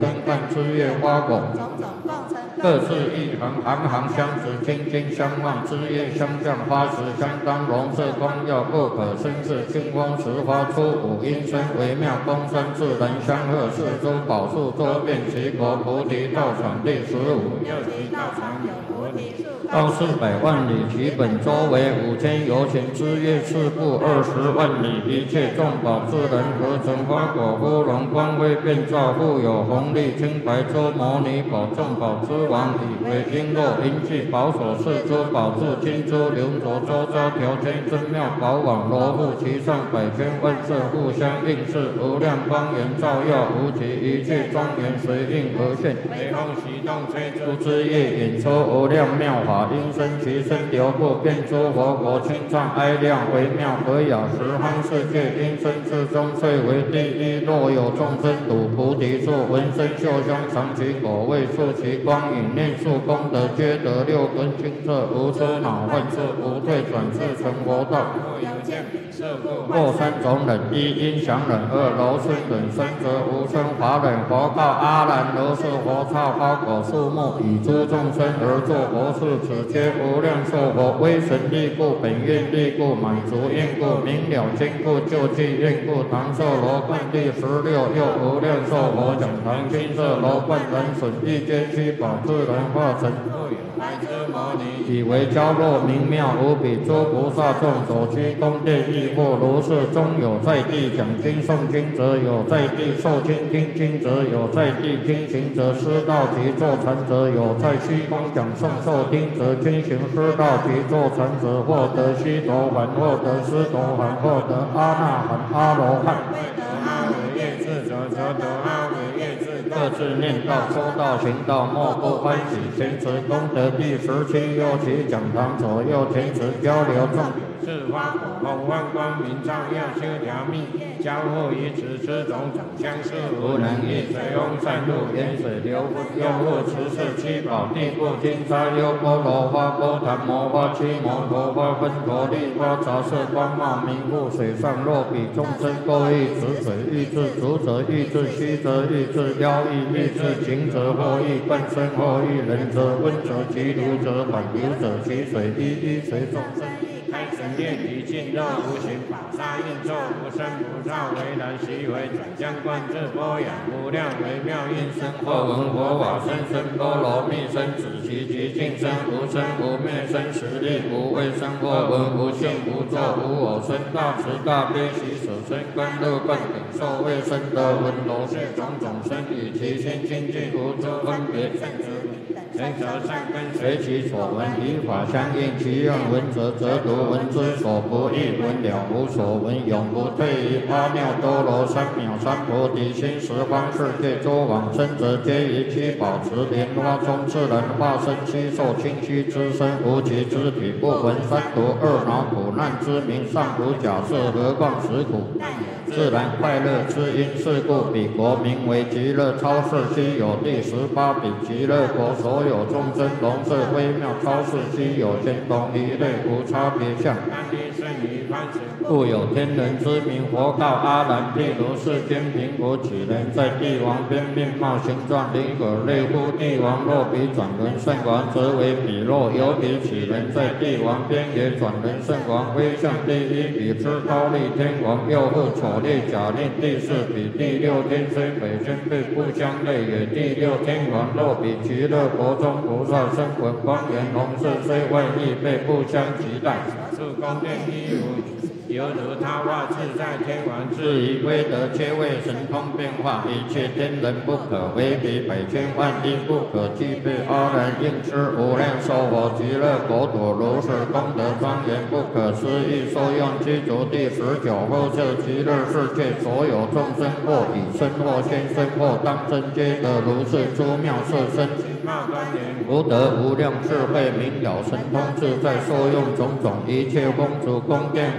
根干枝叶花果，各自一行，行行相持，亲亲相望，枝叶相向，花时相当，容色光耀，不可生视。清风时花出五音声，微妙风声，自然相和。四周宝树周遍齐国，菩提道场第15。 又其道场有菩提树， 高400万里，其本周为5000由前，枝叶四部20万里，一切众宝自然合成，花果芙蓉光辉遍照，富有红丽清白周摩尼宝，众宝之王，以为璎珞银器宝所饰珠宝柱金珠流着周遭条件真妙宝网罗布其上百千万色互相映饰，无量光源照耀无极，一切庄严随应而现， 微风习动吹诸枝叶引出无量妙法，音声其声流布，遍诸佛国清畅哀亮，微妙和雅十方世界，音声之中最为第一。若有众生睹菩提树，闻声嗅香，尝其果味，触其光影，念数功德，皆得六根清澈，无出恼患处，不退转世成佛道。 若有见彼色故， 或3种忍：一音响忍，二柔顺忍，三则无声法忍。佛告阿难：如是佛刹花果树木，以诸众生而作佛事，此皆无量寿佛威神力故，本愿力故，满足愿故，明了坚固，救济愿故。唐寿罗冠第16，又无量寿佛讲堂金色罗冠，人损一间虚宝，自然化成。 白之摩尼， 以为娇弱明妙无比，诸菩萨众所居宫殿亦或如是。中有在地讲经诵经者，有在地受经听经者，有在地听行者，师道及坐禅者，有在虚空讲诵受听者，经行师道及坐禅者，获得须陀洹，获得斯陀含，获得阿那含、阿罗汉。 未得阿惟越智者，则得阿惟越智。 各自念道、说道、行道，莫不欢喜。前持功德第17，右其讲堂，左右前持交流众。 是花果红万光明照耀，修条密交互于此，此种长相似，无能易。水翁散入，沿水流复，又复持是七宝地部金沙优波罗花、波檀摩花、七摩陀花、分陀利花，杂色光茂明复。水上若比众生各欲止水，欲治足者，欲治虚者，欲治腰欲治情者，或欲半身，或欲人者，温者其流者，反流者其水，一随众生。 开神念体尽肉无形，宝沙应作无生不造，为然习为转将观自波雅，无量微妙应声。或闻佛法声声波罗蜜声，止其极尽声，无生无灭生，实力无畏生。或闻无性无作无我声，大慈大悲喜舍身，观乐观顶受未生得闻罗是种种声，以其心清净无诸分别圣者。谁则善根随其所闻，以法相应，其愿闻者则读，闻之所不异，闻了无所闻，永不退于阿耨多罗三藐三菩提心。十方世界诸往生者，皆以其宝持莲花中自然化身，悉受清虚之身，无其肢体，不闻三毒二恼苦难之名，尚无假设，何况实苦？自然快乐之因，是故彼国名为极乐超世，悉有第18比极乐国，所有众生容色微妙超世，悉有天同一类，无差别相。故有天人之名。佛告阿难：譬如世间贫苦乞人，在帝王边面貌形状灵可类乎？帝王若比转轮圣王，则为彼；若有比乞人，在帝王边也转轮圣王，威相第一比之高丽天王，又复丑烈假令第4比。第6天虽北宣辈不相类也。第6天王若比极乐国中菩萨声闻光源红色，虽外异辈不相及待。是宫殿一如，犹如他化自在天王，至于威德，皆为神通变化，一切天人不可为比，百千万亿不可计备。阿难应知无量寿佛极乐国土，如是功德庄严不可思议，受用具足第19。后设极乐世界，所有众生或以身或现身或当身，皆得如是诸妙色身，福德无量智慧，明了神通自在，受用种种一切风烛宫殿服饰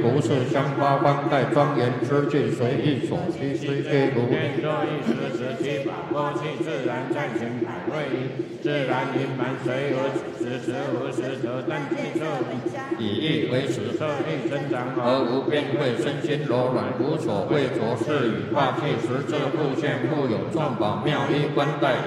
四香花冠盖庄严之境，随意所需虽皆如。 愿作一时时七宝波气自然暂行百位仪，自然盈满随我此时时无时得但具色以意为始， 色力增长而无边会，身心柔软，无所畏着，是与化气实质互现，互有众宝妙衣冠带。